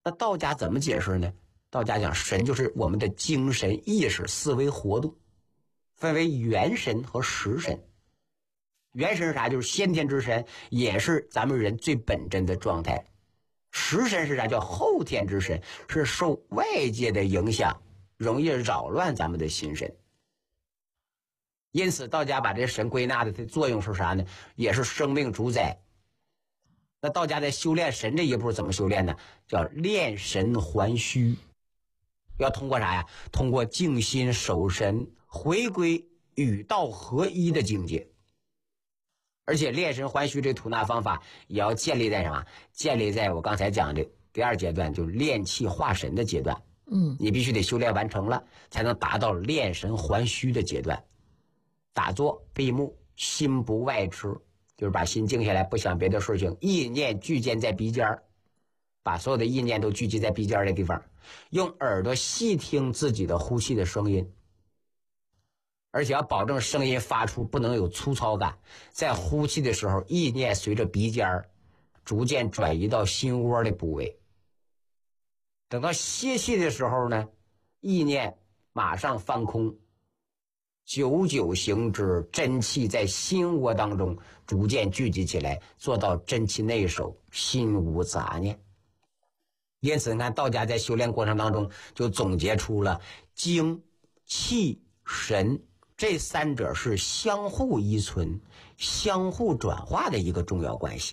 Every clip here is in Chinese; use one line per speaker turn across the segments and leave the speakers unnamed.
那道家怎么解释呢？道家讲神就是我们的精神意识思维活动，分为元神和实神。元神是啥？就是先天之神，也是咱们人最本真的状态。实神是啥？叫后天之神，是受外界的影响，容易扰乱咱们的心神。因此道家把这神归纳的作用是啥呢？也是生命主宰。那道家在修炼神这一步怎么修炼呢？叫炼神还虚。要通过啥呀？通过静心守神，回归与道合一的境界。而且炼神还虚这吐纳方法也要建立在什么？建立在我刚才讲的第二阶段，就是炼气化神的阶段。你必须得修炼完成了，才能达到炼神还虚的阶段。打坐闭目，心不外驰，就是把心静下来，不想别的事情，意念聚焦在鼻尖，把所有的意念都聚集在鼻尖的地方，用耳朵细听自己的呼吸的声音，而且要保证声音发出不能有粗糙感。在呼气的时候，意念随着鼻尖逐渐转移到心窝的部位。等到歇气的时候呢，意念马上放空，久久行之，真气在心窝当中逐渐聚集起来，做到真气内守，心无杂念。因此你看道家在修炼过程当中就总结出了精气神这三者是相互依存相互转化的一个重要关系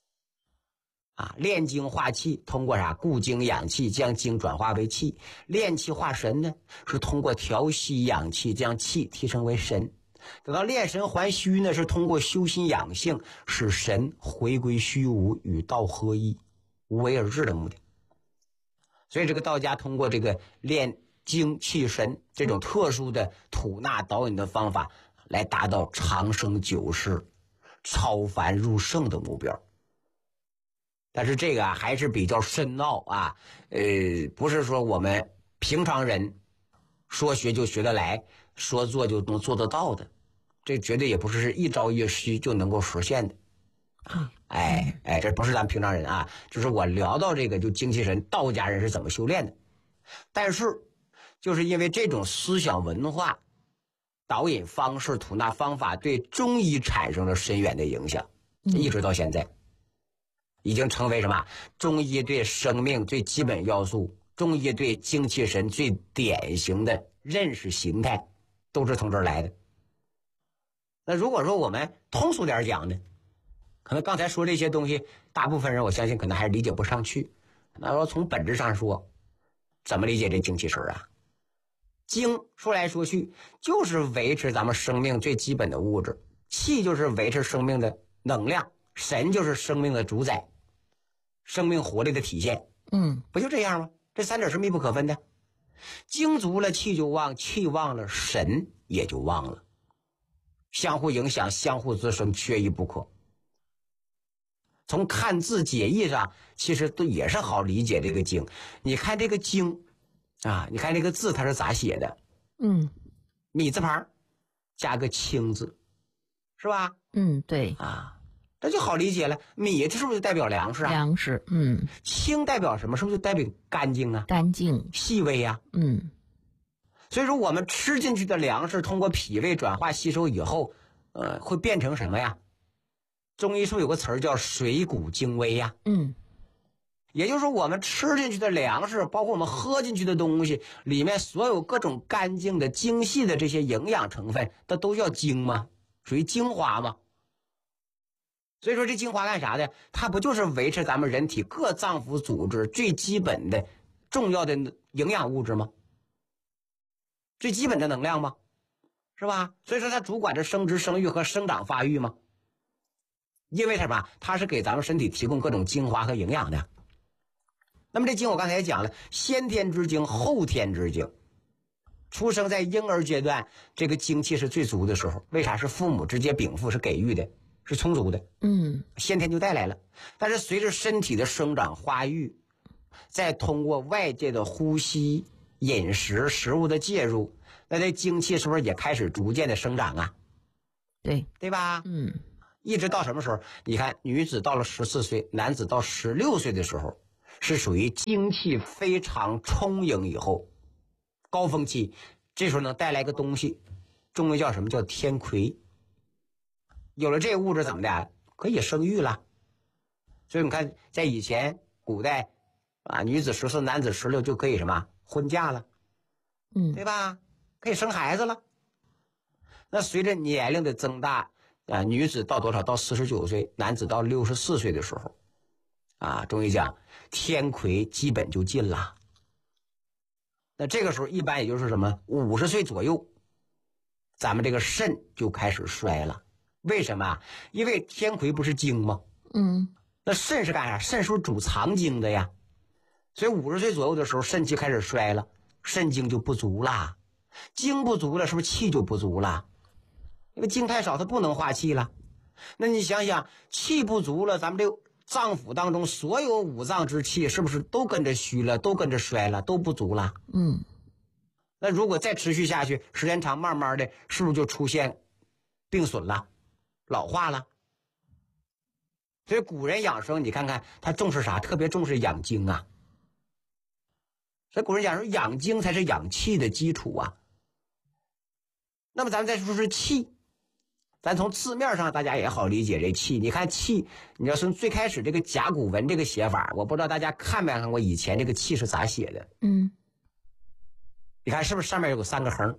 炼精化气通过啥？固精养气，将精转化为气。炼气化神呢，是通过调息养气，将气提升为神。等到炼神还虚呢，是通过修心养性，使神回归虚无，与道合一，无为而治的目的。所以这个道家通过这个炼精气神这种特殊的吐纳导引的方法，来达到长生久世、超凡入圣的目标。但是这个还是比较深奥不是说我们平常人说学就学得来，说做就能做得到的，这绝对也不是一朝一夕就能够实现的。这不是咱平常人就是我聊到这个就精气神道家人是怎么修炼的。但是就是因为这种思想文化导引方式吐纳方法对中医产生了深远的影响，一直到现在已经成为什么？中医对生命最基本要素，中医对精气神最典型的认识形态，都是从这儿来的。那如果说我们通俗点讲呢，可能刚才说这些东西，大部分人我相信可能还是理解不上去。那说从本质上说，怎么理解这精气神精说来说去就是维持咱们生命最基本的物质，气就是维持生命的能量，神就是生命的主宰，生命活力的体现。不就这样吗？这三者是密不可分的。精足了气就旺，气旺了神也就旺了，相互影响，相互滋生，缺一不可。从看字解义上其实都也是好理解这个精。你看这个精你看这个字它是咋写的？米字旁加个清字，是吧？
对
这就好理解了。米这是不是就代表粮食
粮食。
清代表什么？是不是就代表干净
干净
细微所以说我们吃进去的粮食通过脾胃转化吸收以后会变成什么呀？中医是不是有个词儿叫水谷精微也就是说我们吃进去的粮食，包括我们喝进去的东西里面所有各种干净的精细的这些营养成分，它都叫精吗？属于精华吗？所以说这精华干啥的？它不就是维持咱们人体各脏腑组织最基本的重要的营养物质吗？最基本的能量吗？是吧？所以说它主管着生殖生育和生长发育吗？因为什么？它是给咱们身体提供各种精华和营养的。那么这精我刚才也讲了，先天之精，后天之精。出生在婴儿阶段，这个精气是最足的时候。为啥？是父母直接禀赋，是给予的，是充足的。先天就带来了。但是随着身体的生长发育，再通过外界的呼吸、饮食、食物的介入，那这精气是不是也开始逐渐的生长对吧？一直到什么时候？你看女子到了14岁，男子到16岁的时候， 是属于精气非常充盈以后，高峰期，这时候能带来个东西，中医叫什么？叫天癸。有了这物质怎么的？可以生育了。所以你看，在以前古代啊，女子14，男子16就可以什么婚嫁了，对吧？可以生孩子了。那随着年龄的增大啊，女子到多少？到49岁，男子到64岁的时候，啊，中医讲天癸基本就尽了。那这个时候一般也就是什么50岁左右，咱们这个肾就开始衰了。为什么？因为天癸不是精吗？那肾是干啥？肾是主藏精的呀。所以50岁左右的时候，肾气开始衰了，肾精就不足了。精不足了，是不是气就不足了？因为精太少，它不能化气了。那你想想，气不足了，咱们这脏腑当中所有五脏之气是不是都跟着虚了，都跟着衰了，都不足了？那如果再持续下去，时间长，慢慢的是不是就出现病损了，老化了？所以古人养生，你看看他重视啥？特别重视养精啊。所以古人讲说，养精才是养气的基础啊。那么咱们再说是气，咱从字面上大家也好理解这气。你看气，你要从最开始这个甲骨文这个写法，我不知道大家看没看过以前这个气是咋写的？你看是不是上面有3个横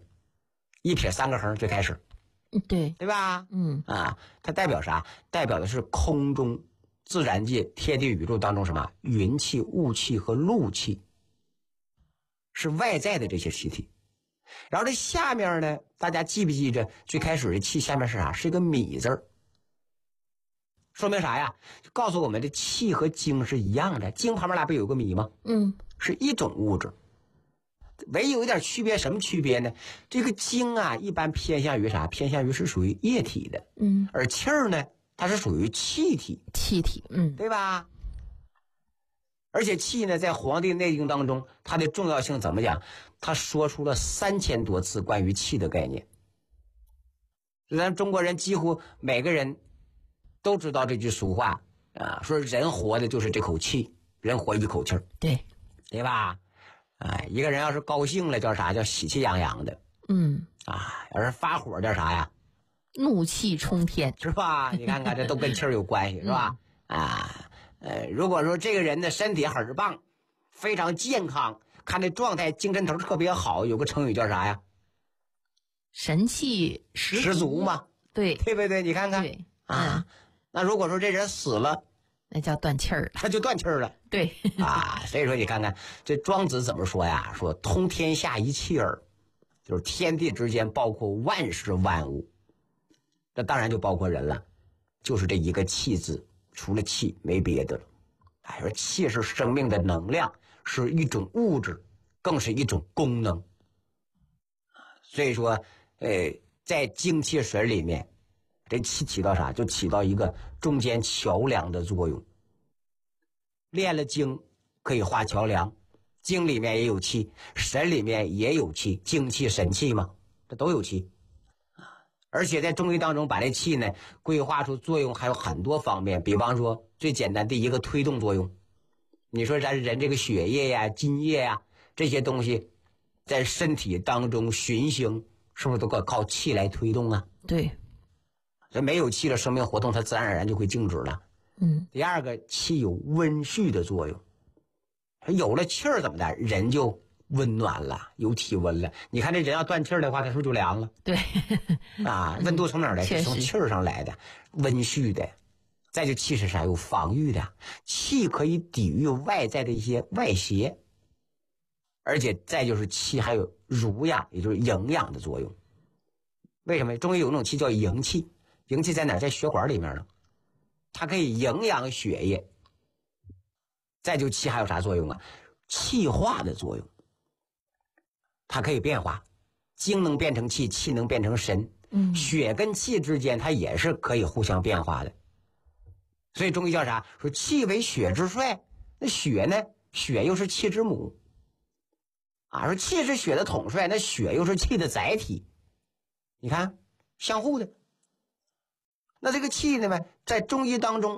，1撇3个横，最开始，对吧？它代表啥？代表的是空中自然界天地宇宙当中什么云气、雾气和露气，是外在的这些气体。然后这下面呢，大家记不记着最开始的气下面是啥？是一个米字儿，说明啥呀？就告诉我们这气和精是一样的，精旁边不有个米吗？是一种物质。唯一有一点区别，什么区别呢？这个精啊，一般偏向于啥？偏向于是属于液体的，而气儿呢，它是属于气体，对吧？而且气呢，在《黄帝内经》当中，它的重要性怎么讲？他说出了3000多次关于气的概念。咱中国人几乎每个人都知道这句俗话啊，说人活的就是这口气，人活一口气儿，对吧？一个人要是高兴了，叫啥？叫喜气洋洋的。要是发火叫啥呀？
怒气冲天，
是吧？你看看，这都跟气儿有关系，是吧？如果说这个人的身体很棒，非常健康，看这状态精神头特别好，有个成语叫啥呀？
神气十
足嘛，对不对？你看看那如果说这人死了，
那叫断气儿，
他就断气儿了。
对
所以说你看看这庄子怎么说呀？说通天下一气儿，就是天地之间包括万事万物，这当然就包括人了，就是这一个气字，除了气没别的了。说气是生命的能量，是一种物质，更是一种功能。所以说在精气神里面，这气起到啥？就起到一个中间桥梁的作用。练了精可以画桥梁，精里面也有气，神里面也有气，精气神气嘛，这都有气。而且在中医当中把这气呢规划出作用还有很多方面，比方说最简单的一个推动作用。你说咱人这个血液呀、津液呀这些东西在身体当中循行，是不是都靠气来推动啊？
对，
这没有气了，生命活动它自然而然就会静止了。第二个，气有温煦的作用，有了气儿怎么的，人就温暖了，有体温了。你看这人要断气儿的话，他是不是就凉了？
对
温度从哪儿来？是从气儿上来的，温煦的。再就气是啥？有防御的，气可以抵御外在的一些外邪，而且再就是气还有濡养，也就是营养的作用。为什么中医有那种气叫营气？营气在哪儿？在血管里面呢，它可以营养血液。再就气还有啥作用啊？气化的作用，它可以变化，精能变成气，气能变成神。血跟气之间它也是可以互相变化的。所以中医叫啥？说气为血之帅，那血呢？血又是气之母说气是血的统帅，那血又是气的载体。你看相互的。那这个气呢，在中医当中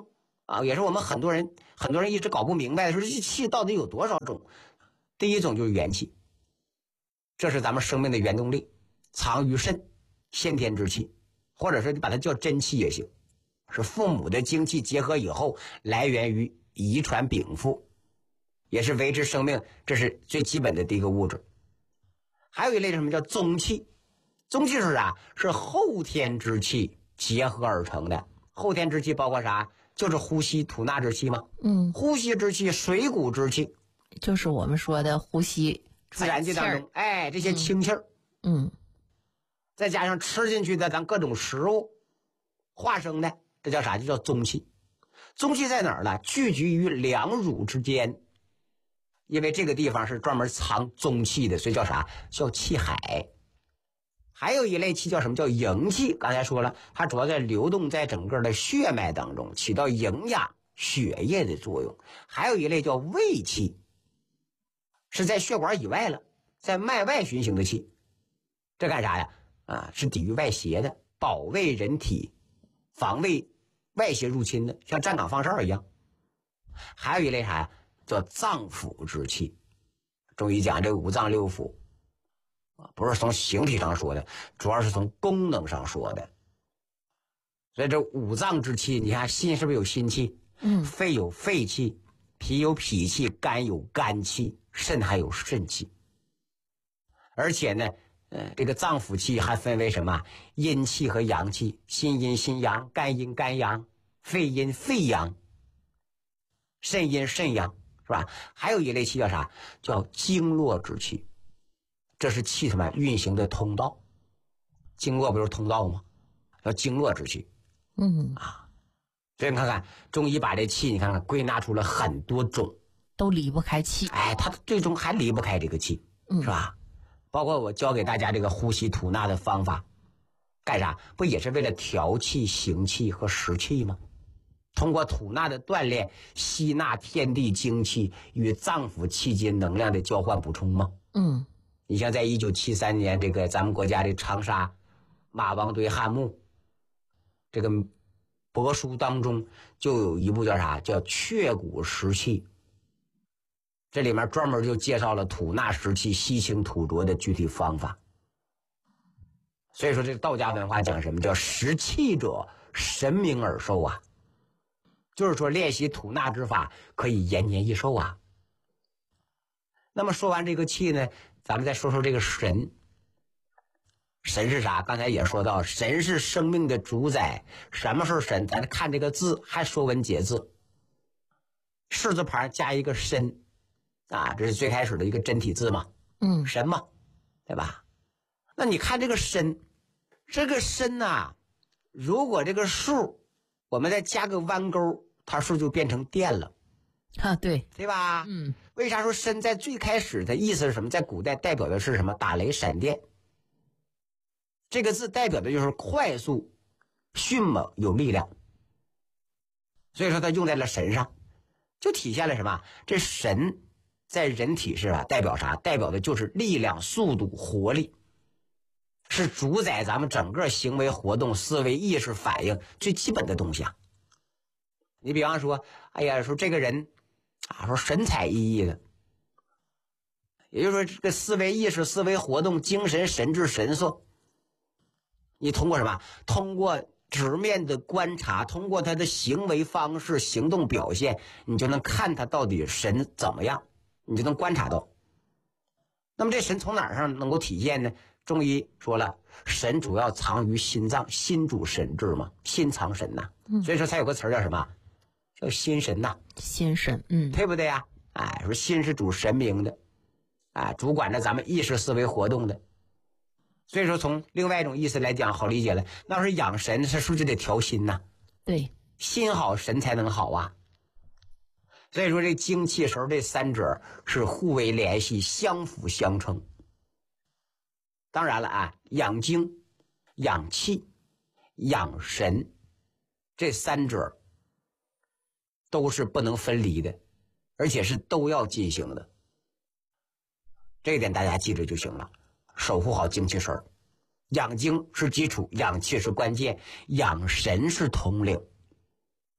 啊，也是我们很多人一直搞不明白的，说这气到底有多少种？第一种就是元气，这是咱们生命的原动力，藏于肾，先天之气，或者说你把它叫真气也行，是父母的精气结合以后来源于遗传禀赋，也是维持生命，这是最基本的第一个物质。还有一类是什么叫宗气？宗气是啥？是后天之气结合而成的。后天之气包括啥？就是呼吸吐纳之气嘛。呼吸之气，水谷之气，
就是我们说的呼吸
自然界当中，这些清气儿。再加上吃进去的咱各种食物化生的，这叫啥？就叫宗气。宗气在哪儿呢？聚集于两乳之间，因为这个地方是专门藏宗气的，所以叫啥？叫气海。还有一类气叫什么？叫营气。刚才说了，它主要在流动在整个的血脉当中，起到营养血液的作用。还有一类叫卫气，是在血管以外了，在脉外循行的气。这干啥呀？是抵御外邪的，保卫人体，防卫外邪入侵的，像站岗放哨一样。还有一类啥呀？叫脏腑之气。中医讲这五脏六腑，不是从形体上说的，主要是从功能上说的。所以这五脏之气，你看心是不是有心气？肺有肺气，脾有脾气，肝有肝气，肾还有肾气。而且呢，这个脏腑气还分为什么？阴气和阳气，心阴心阳，肝阴肝阳，肺阴肺阳，肾阴肾阳，是吧？还有一类气叫啥？叫经络之气。这是气什么运行的通道？经络不就是通道吗？叫经络之气。所以你看看中医把这气，你看看归纳出了很多种，
都离不开气。
它最终还离不开这个气，是吧？包括我教给大家这个呼吸吐纳的方法，干啥？不也是为了调气、行气和食气吗？通过吐纳的锻炼，吸纳天地精气与脏腑气机能量的交换补充吗？你像在1973年这个咱们国家的长沙马王堆汉墓这个帛书当中，就有一部叫啥？叫确骨食气。这里面专门就介绍了吐纳食气、吸清吐浊的具体方法。所以说这个道家文化讲什么？叫食气者神明而寿啊，就是说练习吐纳之法可以延年益寿啊。那么说完这个气呢，咱们再说说这个神。神是啥？刚才也说到，神是生命的主宰。什么是神？咱看这个字，还说文解字，士字旁加一个身这是最开始的一个真体字嘛，神嘛，对吧？那你看这个身，这个身如果这个数我们再加个弯钩，它数就变成电了
对
吧？为啥说身在最开始的意思是什么？在古代代表的是什么？打雷闪电。这个字代表的就是快速、迅猛、有力量，所以说它用在了神上，就体现了什么？这神在人体是吧？代表啥？代表的就是力量、速度、活力，是主宰咱们整个行为活动、思维、意识、反应最基本的东西啊。你比方说，说这个人说神采奕奕的，也就是说这个思维、意识、思维活动、精神、神志、神色，你通过什么？通过直面的观察，通过他的行为方式、行动表现，你就能看他到底神怎么样，你就能观察到。那么这神从哪儿上能够体现呢？中医说了，神主要藏于心脏，心主神志嘛，心藏神呐。所以说才有个词叫什么？叫心神呐。
心神，
对不对呀？说心是主神明的，主管着咱们意识思维活动的。所以说从另外一种意思来讲，好理解了，那要是养神，是不是就得调心呐？
对，
心好神才能好啊。所以说这精气神这三者是互为联系，相辅相成。当然了养精、养气、养神这三者都是不能分离的，而且是都要进行的。这一点大家记着就行了，守护好精气神。养精是基础，养气是关键，养神是统领。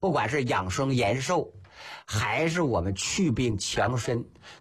不管是养生延寿，还是我们祛病强身，